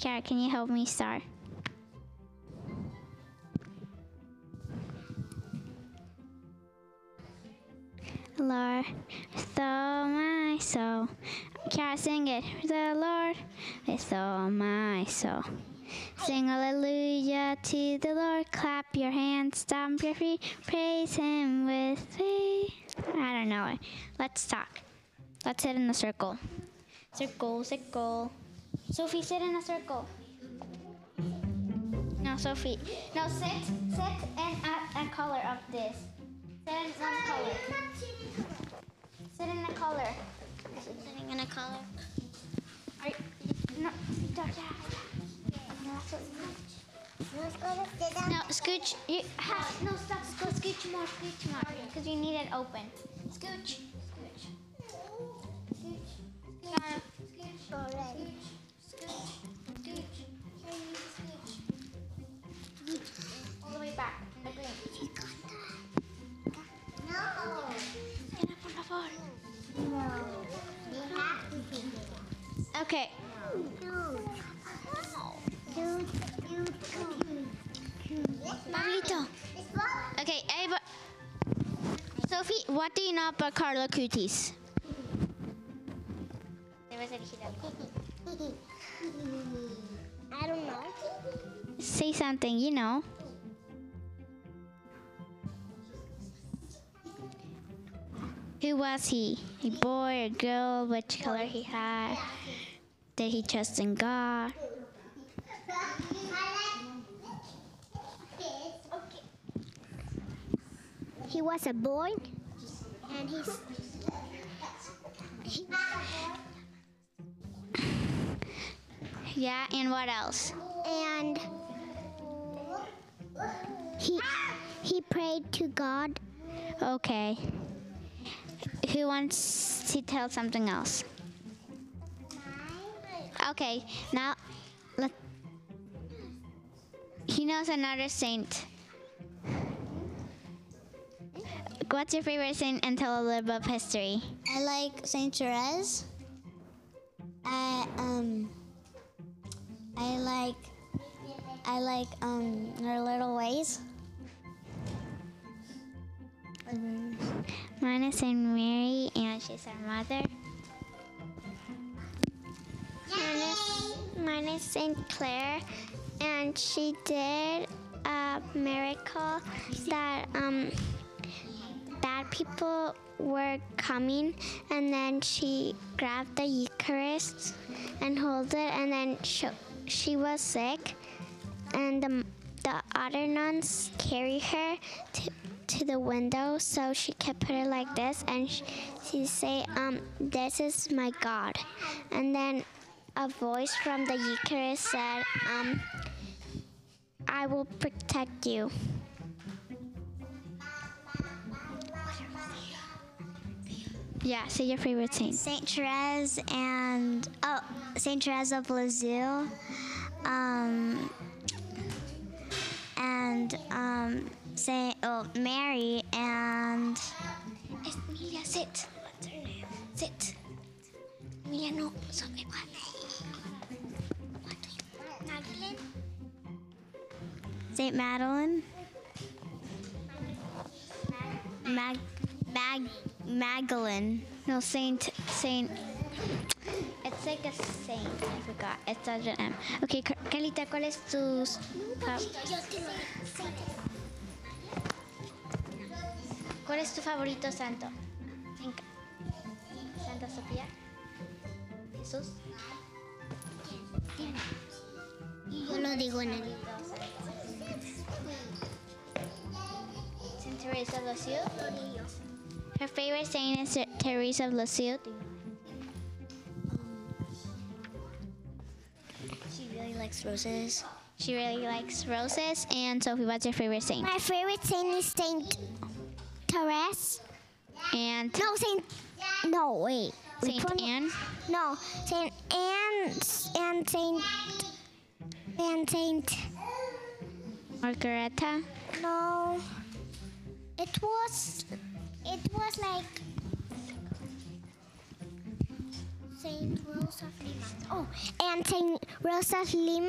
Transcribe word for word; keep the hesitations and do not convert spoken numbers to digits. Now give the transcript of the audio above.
Kiara, can you help me start? Lord, restore my soul. Kiara, sing it. The Lord, restore my soul. Sing hallelujah to the Lord. Clap your hands, stomp your feet. Praise him with me. I don't know it. Let's talk. Let's sit in a circle. Circle, circle. Sophie, sit in a circle. No, Sophie. No, sit, sit in a, a color of this. Sit in some color. Sit in a color. Sitting in a color. Are you, no, don't, yeah. No, that's what you No, scooch. You have, no, stop. Go scooch more, scooch more. Because you need it open. Scooch. Scooch. Scooch. Scooch. Scooch. Scooch. Scooch. Scooch. Scooch. All the way back in the green. No. Sienna, por favor. No. We have to do it. Okay. No. No. Pablito. Okay, Ava. Sophie, what do you know about Carlo Cuties? I don't know. Say something, you know. Who was he? A boy or girl? Which color he had? Did he trust in God? He was a boy, and he's. He, Yeah, and what else? and he he prayed to God. Okay. Who wants to tell something else? Okay, now let. He knows another saint. What's your favorite saint, and tell a little bit of history? I like Saint Therese. I um. I like. I like um her little ways. Mine is Saint Mary, and she's our mother. Mine is, mine is Saint Clair, and she did a miracle that um bad people were coming, and then she grabbed the Eucharist and held it, and then she, she was sick, and the the other nuns carried her to to the window, so she kept put it like this, and she, she say, um, "This is my God," and then a voice from the Eucharist said, um, "I will protect you." Yeah, say your favorite saint. Saint Therese and oh, Saint Therese of Lisieux, um, and um, Saint oh Mary and Emilia. Sit. What's her name? Sit. Emilia, no. Sabi what? Magdalene. Saint Madeline. Mag Mag Magdalene. No, Saint Saint. It's like a saint. I forgot. It starts with M. Okay, Car- Carlita, ¿cuál es tu fa- ¿Cuál es tu favorito santo? Inca. Santa Sofía. Jesús. Yo lo digo en el. Saint Teresa of Lisieux. Her favorite saint is Teresa of Lisieux. She really likes roses. She really likes roses. And Sophie, what's your favorite saint? My favorite saint is Saint Therese. And No, Saint. No, wait. Which Saint one? Anne. No, Saint Anne and Saint and Saint. Margareta. No, it was. It was like Saint Rose of Lima. Oh, and Saint Rose of Lima.